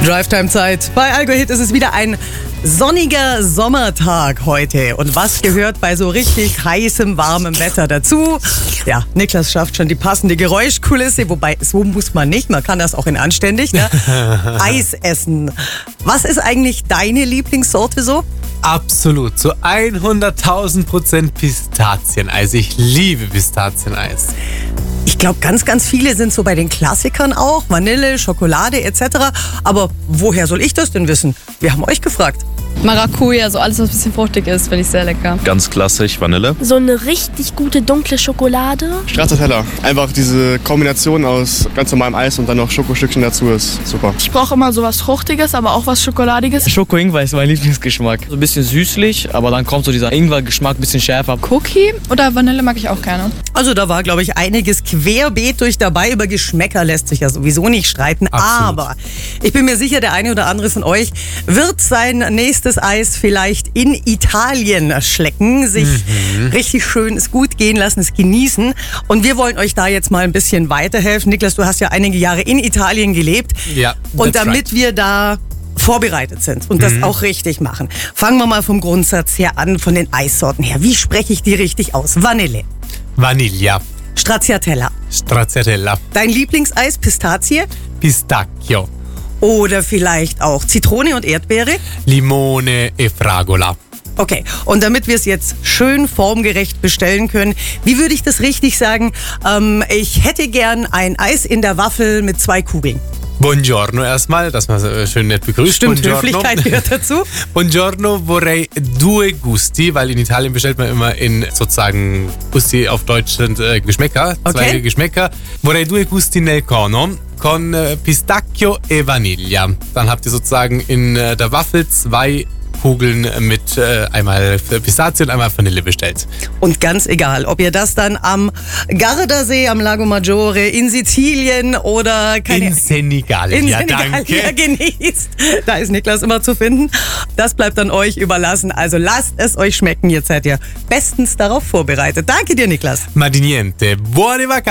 Drive-Time-Zeit. Bei Algohit ist es wieder ein sonniger Sommertag heute. Und was gehört bei so richtig heißem, warmem Wetter dazu? Ja, Niklas schafft schon die passende Geräuschkulisse, wobei so muss man nicht, man kann das auch in anständig, ne? Eis essen. Was ist eigentlich deine Lieblingssorte so? Absolut, zu 100.000% Pistazieneis. Ich liebe Pistazieneis. Ich glaube, ganz, ganz viele sind so bei den Klassikern auch. Vanille, Schokolade etc. Aber woher soll ich das denn wissen? Wir haben euch gefragt. Maracuja, so alles, was ein bisschen fruchtig ist, finde ich sehr lecker. Ganz klassisch, Vanille. So eine richtig gute dunkle Schokolade. Stracciatella. Einfach diese Kombination aus ganz normalem Eis und dann noch Schokostückchen dazu ist super. Ich brauche immer so was Fruchtiges, aber auch was Schokoladiges. Schoko-Ingwer ist mein Lieblingsgeschmack. So ein bisschen süßlich, aber dann kommt so dieser Ingwer-Geschmack ein bisschen schärfer. Cookie oder Vanille mag ich auch gerne. Also da war, glaube ich, einiges querbeet durch dabei. Über Geschmäcker lässt sich ja sowieso nicht streiten. Absolut. Aber ich bin mir sicher, der eine oder andere von euch wird sein nächstes Eis vielleicht in Italien schlecken, sich richtig schön es gut gehen lassen, es genießen. Und wir wollen euch da jetzt mal ein bisschen weiterhelfen. Niklas, du hast ja einige Jahre in Italien gelebt. Ja, und that's damit right. wir da vorbereitet sind und das auch richtig machen, fangen wir mal vom Grundsatz her an, von den Eissorten her. Wie spreche ich die richtig aus? Vanille, Vanilla, Stracciatella. Stracciatella, Dein Lieblingseis, Pistazie? Pistacchio, Oder vielleicht auch Zitrone und Erdbeere? Limone e Fragola. Okay, und damit wir es jetzt schön formgerecht bestellen können, wie würde ich das richtig sagen? Ich hätte gern ein Eis in der Waffel mit 2 Kugeln. Buongiorno erstmal, dass man schön nett begrüßt. Stimmt, Buongiorno. Höflichkeit gehört dazu. Buongiorno, vorrei 2 gusti, weil in Italien bestellt man immer in sozusagen Gusti auf Deutsch sind Geschmäcker, 2 Okay. Geschmäcker. Vorrei 2 gusti nel cono con Pistacchio e Vaniglia. Dann habt ihr sozusagen in der Waffel 2 Kugeln mit einmal Pistazie und einmal Vanille bestellt. Und ganz egal, ob ihr das dann am Gardasee, am Lago Maggiore, in Sizilien oder In Senegal. in Ja, Senegal danke. hier genießt. Da ist Niklas immer zu finden. Das bleibt dann euch überlassen. Also lasst es euch schmecken. Jetzt seid ihr bestens darauf vorbereitet. Danke dir, Niklas. Ma di niente. Buone Vacanze.